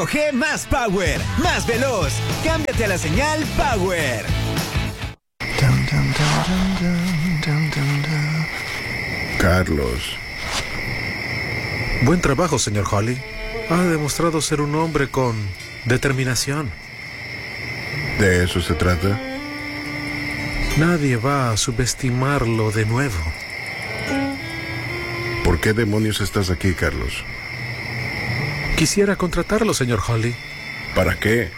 G más Power, más veloz. Cámbiate a la señal Power. Carlos. Buen trabajo, señor Holly. Ha demostrado ser un hombre con determinación. ¿De eso se trata? Nadie va a subestimarlo de nuevo. ¿Por qué demonios estás aquí, Carlos? Quisiera contratarlo, señor Holly. ¿Para qué?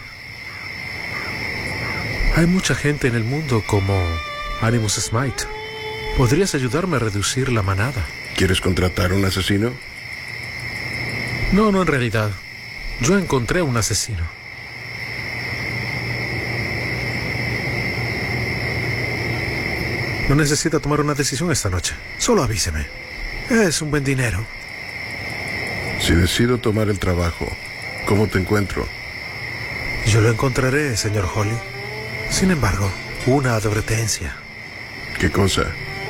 Hay mucha gente en el mundo como Animus Smite. ¿Podrías ayudarme a reducir la manada? ¿Quieres contratar a un asesino? No, en realidad. Yo encontré un asesino. No necesita tomar una decisión esta noche. Solo avíseme. Es un buen dinero. Si decido tomar el trabajo, ¿cómo te encuentro? Yo lo encontraré, señor Holly. Sin embargo, una advertencia. ¿Qué cosa?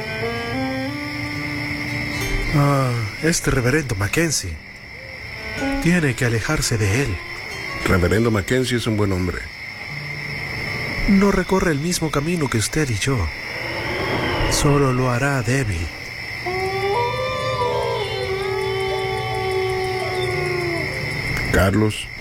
Este reverendo Mackenzie. Tiene que alejarse de él. Reverendo Mackenzie es un buen hombre. No recorre el mismo camino que usted y yo. Solo lo hará débil. Carlos.